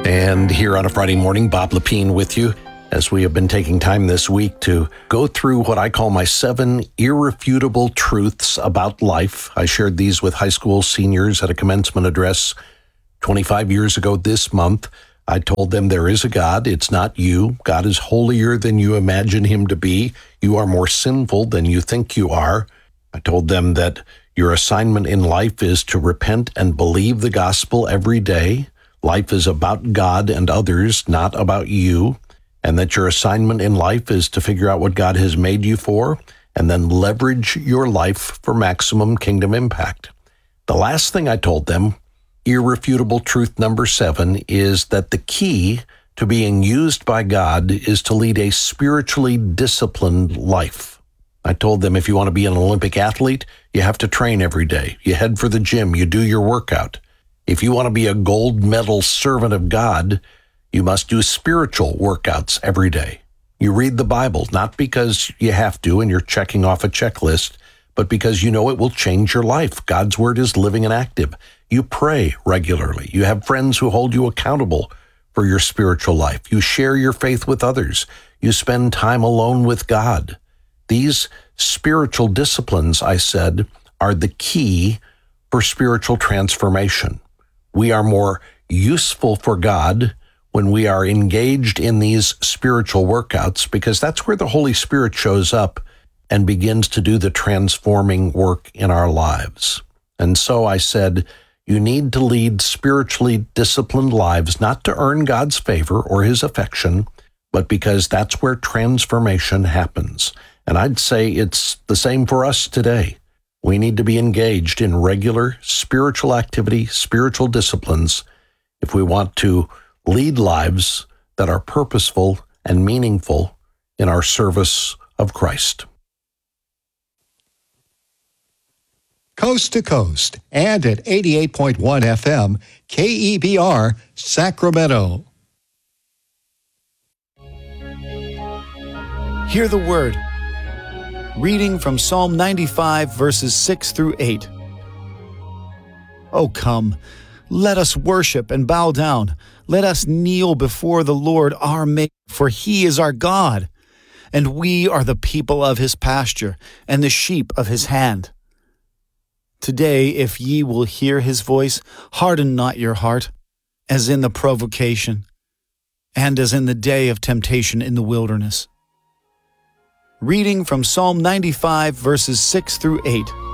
And here on a Friday morning, Bob Lepine with you as we have been taking time this week to go through what I call my 7 irrefutable truths about life. I shared these with high school seniors at a commencement address 25 years ago this month. I told them there is a God. It's not you. God is holier than you imagine him to be. You are more sinful than you think you are. I told them that your assignment in life is to repent and believe the gospel every day. Life is about God and others, not about you, and that your assignment in life is to figure out what God has made you for and then leverage your life for maximum kingdom impact. The last thing I told them, irrefutable truth number 7, is that the key to being used by God is to lead a spiritually disciplined life. I told them if you want to be an Olympic athlete, you have to train every day. You head for the gym, you do your workout. If you want to be a gold medal servant of God, you must do spiritual workouts every day. You read the Bible, not because you have to and you're checking off a checklist, but because you know it will change your life. God's word is living and active. You pray regularly. You have friends who hold you accountable for your spiritual life. You share your faith with others. You spend time alone with God. These spiritual disciplines, I said, are the key for spiritual transformation. We are more useful for God when we are engaged in these spiritual workouts because that's where the Holy Spirit shows up and begins to do the transforming work in our lives. And so I said, you need to lead spiritually disciplined lives, not to earn God's favor or his affection, but because that's where transformation happens. And I'd say it's the same for us today. We need to be engaged in regular spiritual activity, spiritual disciplines, if we want to lead lives that are purposeful and meaningful in our service of Christ. Coast to coast and at 88.1 FM, KEBR, Sacramento. Hear the word. Reading from Psalm 95, verses 6 through 8. Oh, come, let us worship and bow down. Let us kneel before the Lord our Maker, for he is our God, and we are the people of his pasture and the sheep of his hand. Today, if ye will hear his voice, harden not your heart, as in the provocation, and as in the day of temptation in the wilderness. Reading from Psalm 95, verses 6 through 8.